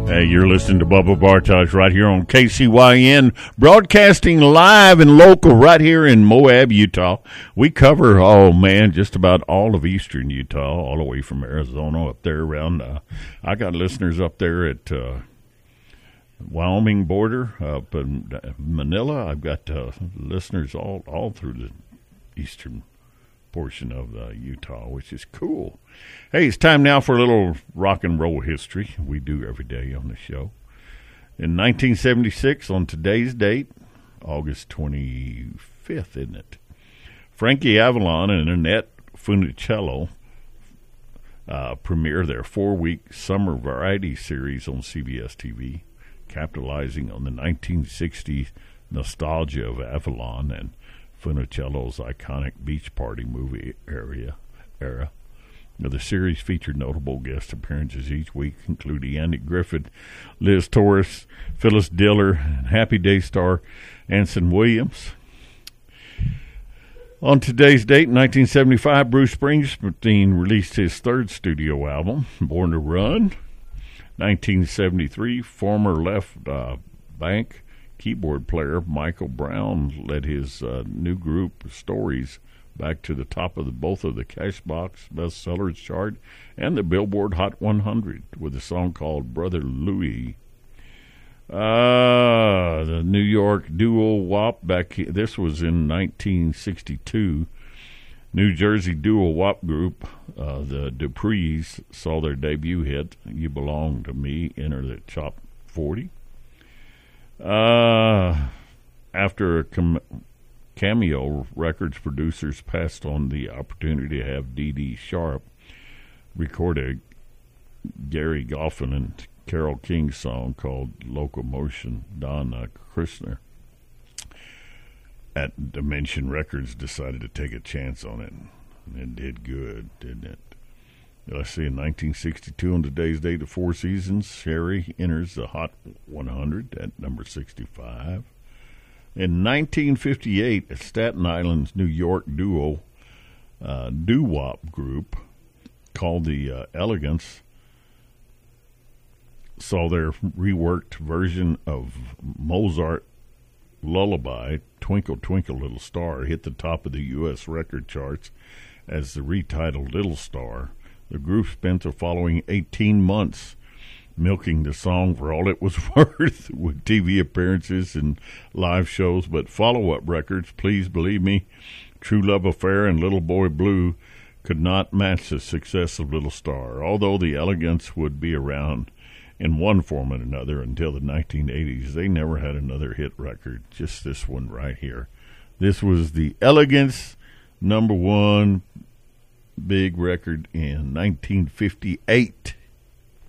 Hey, you're listening to Bubba Bartosh right here on KCYN, broadcasting live and local right here in Moab, Utah. We cover, just about all of eastern Utah, all the way from Arizona up there around. I got listeners up there at Wyoming border, up in Manila. I've got listeners all through the eastern portion of Utah, which is cool. Hey, it's time now for a little rock and roll history. We do every day on the show. In 1976, on today's date, August 25th, isn't it? Frankie Avalon and Annette Funicello premiere their 4-week summer variety series on CBS TV, capitalizing on the 1960s nostalgia of Avalon and Funicello's iconic beach party movie era. The series featured notable guest appearances each week, including Andy Griffith, Liz Torres, Phyllis Diller, and Happy Day star Anson Williams. On today's date, in 1975, Bruce Springsteen released his third studio album, Born to Run. 1973, former Left Bank keyboard player Michael Brown led his new group Stories back to the top of both of the Cashbox bestsellers chart and the Billboard Hot 100 with a song called Brother Louie. The New York duo WAP this was in 1962. New Jersey duo WAP group, the Duprees, saw their debut hit, You Belong to Me, enter the top 40. After a Cameo Records producers passed on the opportunity to have Dee Dee Sharp record a Gary Goffin and Carole King song called Locomotion, Don Kirshner at Dimension Records decided to take a chance on it, and it did good, didn't it? Let's see, in 1962, on today's date, the Four Seasons, Sherry enters the Hot 100 at number 65. In 1958, Staten Island's New York duo doo-wop group called the Elegance saw their reworked version of Mozart lullaby, Twinkle Twinkle Little Star, hit the top of the U.S. record charts as the retitled Little Star. The group spent the following 18 months milking the song for all it was worth with TV appearances and live shows, but follow-up records, Please Believe Me, True Love Affair, and Little Boy Blue could not match the success of Little Star, although the Elegance would be around in one form and another until the 1980s. They never had another hit record, just this one right here. This was the Elegance #1 big record in 1958.